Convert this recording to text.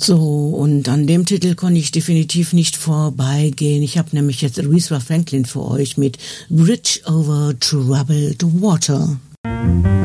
So, und an dem Titel konnte ich definitiv nicht vorbeigehen. Ich habe nämlich jetzt Aretha Franklin für euch mit Bridge over Troubled Water.